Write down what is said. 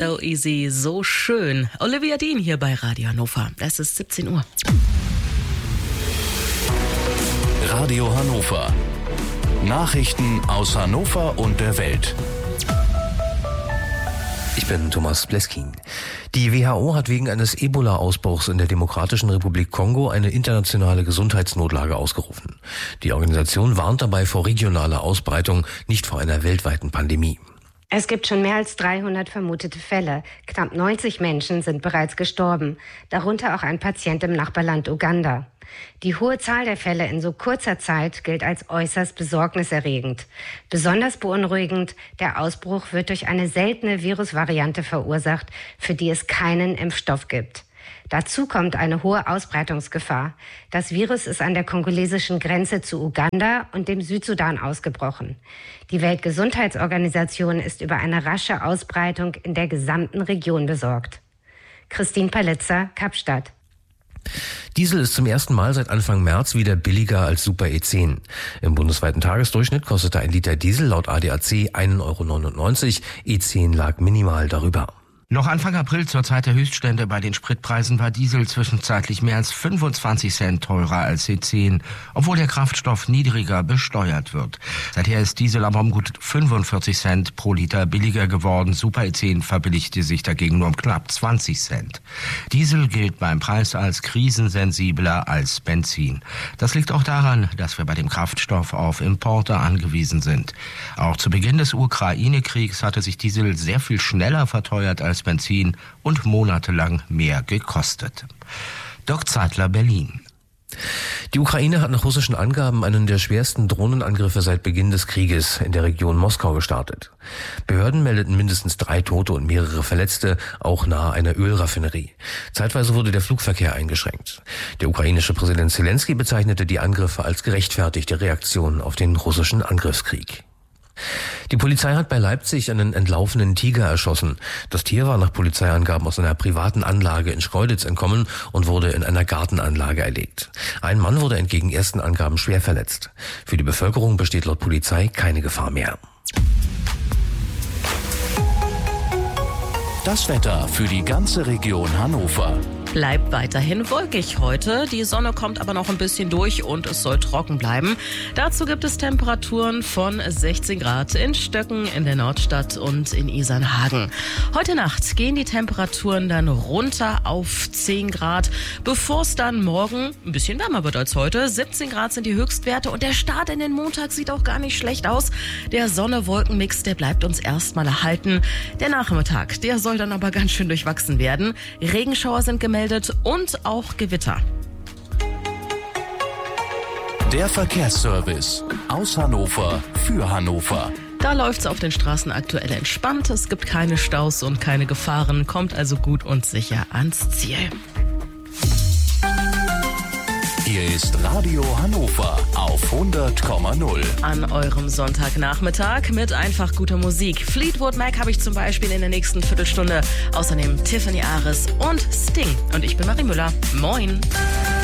So easy, so schön. Olivia Dean hier bei Radio Hannover. Es ist 17 Uhr. Radio Hannover. Nachrichten aus Hannover und der Welt. Ich bin Thomas Bleskin. Die WHO hat wegen eines Ebola-Ausbruchs in der Demokratischen Republik Kongo eine internationale Gesundheitsnotlage ausgerufen. Die Organisation warnt dabei vor regionaler Ausbreitung, nicht vor einer weltweiten Pandemie. Es gibt schon mehr als 300 vermutete Fälle. Knapp 90 Menschen sind bereits gestorben, darunter auch ein Patient im Nachbarland Uganda. Die hohe Zahl der Fälle in so kurzer Zeit gilt als äußerst besorgniserregend. Besonders beunruhigend, der Ausbruch wird durch eine seltene Virusvariante verursacht, für die es keinen Impfstoff gibt. Dazu kommt eine hohe Ausbreitungsgefahr. Das Virus ist an der kongolesischen Grenze zu Uganda und dem Südsudan ausgebrochen. Die Weltgesundheitsorganisation ist über eine rasche Ausbreitung in der gesamten Region besorgt. Christine Palitzer, Kapstadt. Diesel ist zum ersten Mal seit Anfang März wieder billiger als Super E10. Im bundesweiten Tagesdurchschnitt kostete ein Liter Diesel laut ADAC 1,99 €, E10 lag minimal darüber. Noch Anfang April zur Zeit der Höchststände bei den Spritpreisen war Diesel zwischenzeitlich mehr als 25 Cent teurer als E10, obwohl der Kraftstoff niedriger besteuert wird. Seither ist Diesel aber um gut 45 Cent pro Liter billiger geworden. Super E10 verbilligte sich dagegen nur um knapp 20 Cent. Diesel gilt beim Preis als krisensensibler als Benzin. Das liegt auch daran, dass wir bei dem Kraftstoff auf Importe angewiesen sind. Auch zu Beginn des Ukraine-Kriegs hatte sich Diesel sehr viel schneller verteuert als Benzin und monatelang mehr gekostet. Dirk Zeitler, Berlin. Die Ukraine hat nach russischen Angaben einen der schwersten Drohnenangriffe seit Beginn des Krieges in der Region Moskau gestartet. Behörden meldeten mindestens 3 Tote und mehrere Verletzte, auch nahe einer Ölraffinerie. Zeitweise wurde der Flugverkehr eingeschränkt. Der ukrainische Präsident Zelensky bezeichnete die Angriffe als gerechtfertigte Reaktion auf den russischen Angriffskrieg. Die Polizei hat bei Leipzig einen entlaufenen Tiger erschossen. Das Tier war nach Polizeiangaben aus einer privaten Anlage in Schkeuditz entkommen und wurde in einer Gartenanlage erlegt. Ein Mann wurde entgegen ersten Angaben schwer verletzt. Für die Bevölkerung besteht laut Polizei keine Gefahr mehr. Das Wetter für die ganze Region Hannover. Bleibt weiterhin wolkig heute. Die Sonne kommt aber noch ein bisschen durch und es soll trocken bleiben. Dazu gibt es Temperaturen von 16 Grad in Stöcken, in der Nordstadt und in Isernhagen. Heute Nacht gehen die Temperaturen dann runter auf 10 Grad, bevor es dann morgen ein bisschen wärmer wird als heute. 17 Grad sind die Höchstwerte und der Start in den Montag sieht auch gar nicht schlecht aus. Der Sonne-Wolken-Mix, der bleibt uns erstmal erhalten. Der Nachmittag, der soll dann aber ganz schön durchwachsen werden. Regenschauer sind gemeldet und auch Gewitter. Der Verkehrsservice aus Hannover für Hannover. Da läuft's auf den Straßen aktuell entspannt. Es gibt keine Staus und keine Gefahren. Kommt also gut und sicher ans Ziel. Hier ist Radio Hannover auf 100,0. An eurem Sonntagnachmittag mit einfach guter Musik. Fleetwood Mac habe ich zum Beispiel in der nächsten Viertelstunde. Außerdem Tiffany Ares und Sting. Und ich bin Marie Müller. Moin.